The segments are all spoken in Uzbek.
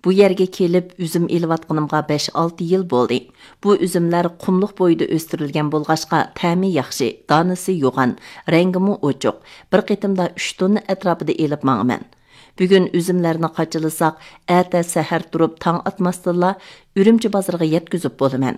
Bu yerga kelib üzüm eliyotganimga 5-6 yil bo'ldi. Bu üzümlər qumluq bo'yida o'stirilgan bo'lg'achqa ta'mi yaxshi, donasi yo'g'an, rangimi ochiq. Bir qitimda 3 tonna atrofida elib mangman. Bugun üzümlarni qachilasak, erta sahar turib tong atmasdilla Ürümçi bozoriga yetkazib bo'laman.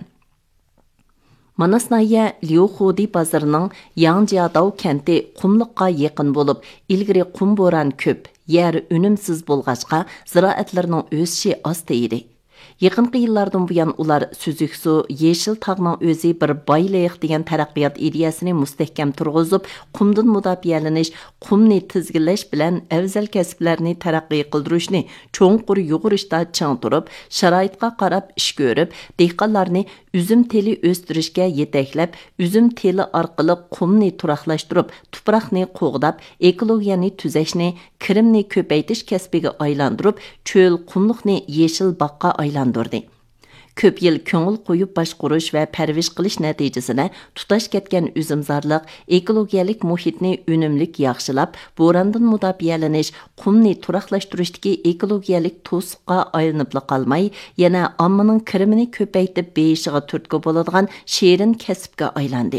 Manasnaya Liuxudi bozorining Yangjiadao kenti qumliqqa yaqin bo'lib, ilgari qum bo'ron ko'p, yer unumsiz bo'lg'achqa ziroatlarning o'sishi osta edi. Yaqinqi yillardan buyon ular Süzük su, Yeşil tog'ning o'zi bir boyliq degan taraqqiyot ideyasini mustahkam turg'izib, qumdan mudofialanish, qumni tizginlash bilan afzal kasblarni taraqqiy qildirishni cho'nqur yug'urishda chang turib, sharoitga qarab ish ko'rib, dehqonlarni üzüm teli o'stirishga yetaklab, üzüm teli orqali qumni turaqlashtirib, tuproqni qo'g'dab, ekologiyani tuzashni, kirimni ko'paytirish kasbiga aylantirib, cho'l qumliqni yeshil boqqa aylantirdi. Ko'p yil ko'ngil qo'yib boshqarish va parvish qilish natijasida tutash ketgan üzümzorlik, ekologiyalik muhitni unumlik yaxshilab, bo'rondan mudofialanish, qumni turaqlashtirishdagi ekologiyalik to'siqqa aylanib qolmay, yana ommaning kirimini ko'paytib beyishiga turtki bo'ladigan shirin kasbga aylandi.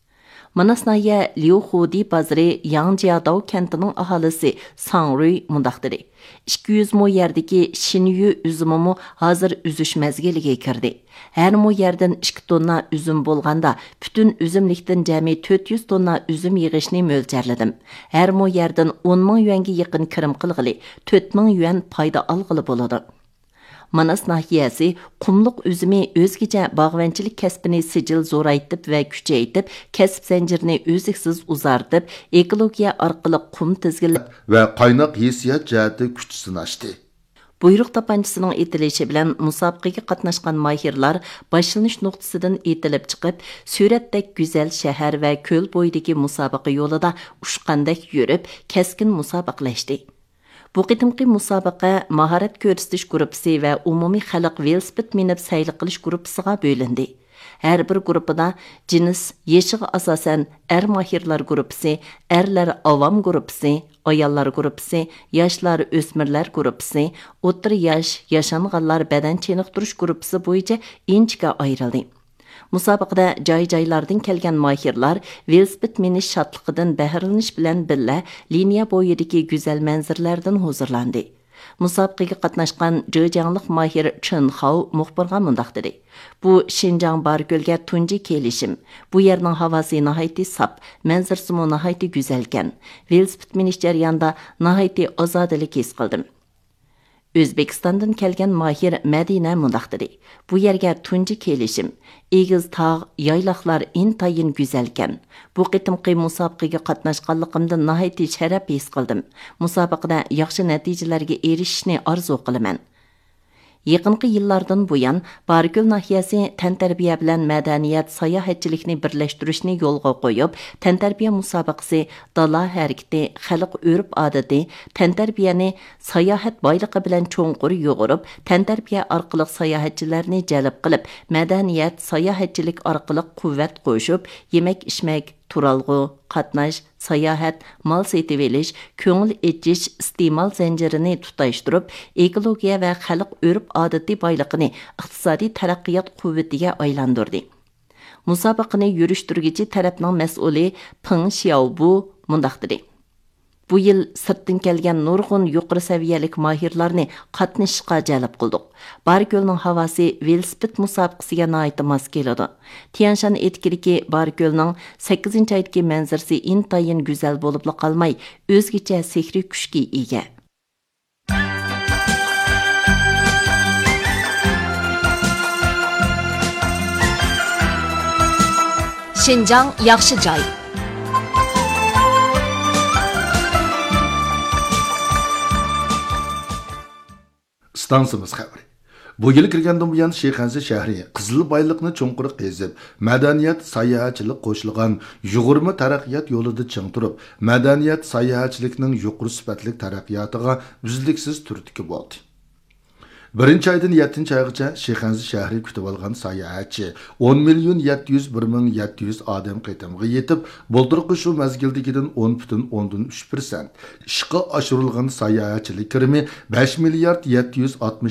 Manasnaya Liuxudi bozori Yangjiadao kentining aholisi Sangrui mundaq dedi. 200 mo yerdagi Shinyu üzümümü hozir uzish mezgiliga kirdi. Her mo yerdan 2 tonna üzüm bo'lganda, bütün üzümlikdan jami 400 tonna üzüm yig'ishni mo'ljarladim. Her mo yerdan 10 ming yuanga yaqin kirim qilg'ili, 4 ming yuan foyda olg'ili bo'ladi. Manas nahiyasi qumluq üzümü o'zgacha bog'vanchilik kasbini sijil zo'raytib va kuchaytib, kasb zanjirini o'ziksiz uzartib, ekologiya orqali qum tizginlab va qaynoq hissiyat jihati kuch sinashdi. Buyruq tapanchasining etilishi bilan musobaqaga qatnashgan mahirlar boshlanish nuqtasidan etilib chiqib, suratdek go'zal shahar va ko'l bo'yidagi musobaqa yo'lida ushqandek yurib, keskin musobaqalashdi. Bu qitimqi musobaqa mahorat ko'rsatish guruhi va umumiy xalq velosiped minib sayli qilish guruhiga bo'lindi. Har bir guruhida jins yeshiga asosan er mahirlar guruhi, erlar avam guruhi, ayollar guruhi, yoshlar o'smirlar guruhi, o'rta yosh yashanganlar badan cheniqtirish guruhi bo'yicha inchga ayrildi. Musobaqada joy-joylardan kelgan mahirlar velosiped minish shodliqidan bahralanish bilan birga liniya bo'yidagi go'zal manzarlardan huzurlandi. Musobaqaga qatnashgan Zhejianglik mahir Chen Hao muxbirga mundaq dedi. Bu Xinjiang Bargölga tunji kelishim. Bu yerning havosi nihoyatda sap, manzarasi nihoyatda go'zal ekan. Velosiped minish jarayonida nihoyatda ozodalik his qildim. O'zbekistondan kelgan mahir Madina mundaq dedi. Bu yerga tunji kelishim. Egiz tog', yayloqlar intayin go'zal ekan. Bu qitimqi musobaqaga qatnashganligimdan nihoyatda sharaf his qildim. Musobaqada yaxshi natijalarga erishishni orzu qilaman. Yaqinqi yillardan buyon Bargöl nahiyasi tantarbiya bilan madaniyat, sayohatchilikni birlashtirishni yo'lga qo'yib, tantarbiya musobaqasi, dala harakati, xalq urf-odati, tantarbiyani sayohat boyligi bilan cho'nqur yo'g'irib, tantarbiya orqali sayohatchilarni jalb qilib, madaniyat, sayohatchilik orqali quvvat qo'shib, yemak-ichmak, turalg'u, qatnash, sayohat, mal setib olish, ko'ngil echish, iste'mol zanjirini tutashtirib, ekologiya va xalq urf-odati boyligini iqtisodiy taraqqiyot quvvatiga aylantirdi. Musobaqani yurishtiruvchi tarafning mas'uli Peng Xiaobu mundaq dedi. Bu yil sirtdan kelgan nurg'un yuqori saviyalik mahirlarni qatnashishga jalb qildik. Bargölning havosi velosiped musobaqasiga nihoyat mos keladi. Tianshan etkiliki Bargölning 8-oydagi manzarasi intayin go'zal bo'lib qolmay, o'zgacha sehriy kuchga ega. Xinjiang yaxshi joy. Stansimiz xabari. Bu yil kirgandan buyon Sheyxanzi shahri qizil boyliqni cho'nqur qezib, madaniyat, sayohatchilik qo'shilgan yuqurma taraqqiyot yo'lida ching turib, madaniyat, sayohatchilikning yuqori sifatli taraqqiyotiga uzluksiz turtki bo'ldi. 1-oydan 7-oygacha Sheyxanzi shahri kutib olgan sayohatchi 10,701,700 odam qitimga yetib, bo'ldirqi shu mazgildagidan 10,3%. Ishqa oshirilgan sayohatchilik kirimi 5,760